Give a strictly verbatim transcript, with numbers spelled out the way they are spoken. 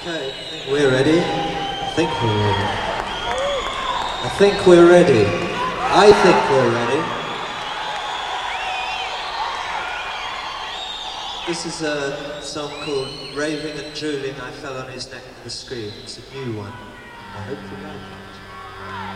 Okay, I think we're ready. I think we're ready. I think we're ready. I think we're ready. This is a song called Raving and Drooling, I Fell on His Neck with a Scream. It's a new one. I hope you like it.